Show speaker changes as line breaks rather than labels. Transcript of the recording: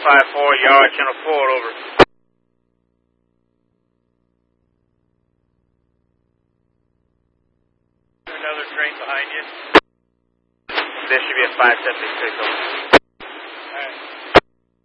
5-4, yard, channel 4, over.
Another train behind you.
There should be a 576 over.
Alright.